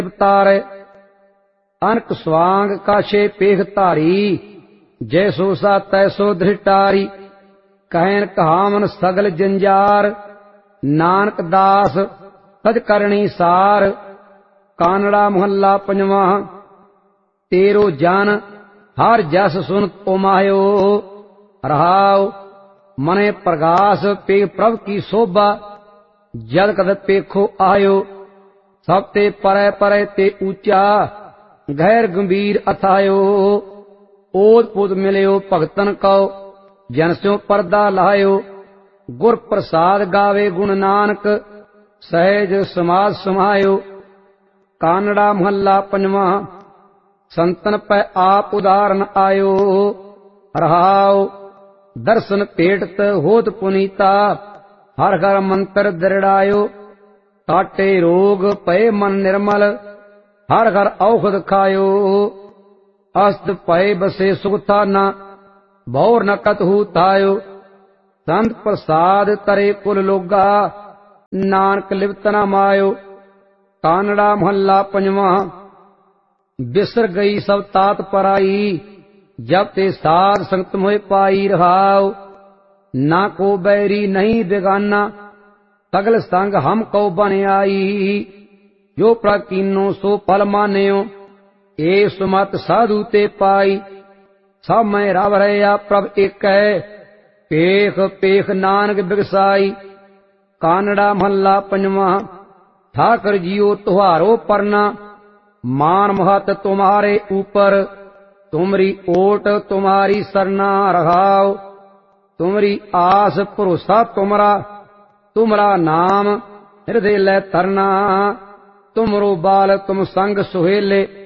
तारे। अनक स्वांग काशे पेख धारी, जैसो सा तैसो धृटारी। कहन कहावन सगल जंजार, नानक दास तज करणी सार। कानड़ा मोहल्ला पंजवा। तेरो जन हर जस सुन तुमायो, रहाओ मने प्रगास पे प्रभ की शोभा। जद कद पेखो आयो, सब ते परै परै ते ऊंचा, गैर गंभीर अथायो। ओत पुत मिलियो भगतन को, जन स्यों परदा लायो। गुर प्रसाद गावे गुण नानक, सहज समाज समायो। कानड़ा मोहल्ला पंजवा। संतन पै आप उदाहरण आयो, रहाओ दर्शन पेटत होत पुनीता। हर घर मंत्र दृढ़ायो, काटे रोग पए मन निर्मल। हर घर औषध खायो, अस्त पए बसे सुख थाना। भौर न कतहु तायो, संत प्रसाद तरे कुल लोगा। नानक लिप्त न मायो। कानड़ा मोहल्ला पंजवा। बिसर गई सब तात पराई, जब ते साध संगत मोह पाई। रहाओ ना को बैरी नहीं बेगाना, सगल संग हम को बन आई। जो प्रकीनो सो फल मान्यो, ए सुमत साधु ते पाई। सब मैं रव रहा प्रभ एक है, पेख पेख नानक बिगसाई। कानड़ा महला पंजवा। ठाकर जियो तुहारो परना, मान महत तुम्हारे ऊपर। तुमरी ओट तुम्हारी सरना, रहाओ तुमरी आस भरोसा तुमरा। तुमरा नाम हृदय ले तरना, तुमरो बाल तुम संग सुहेले।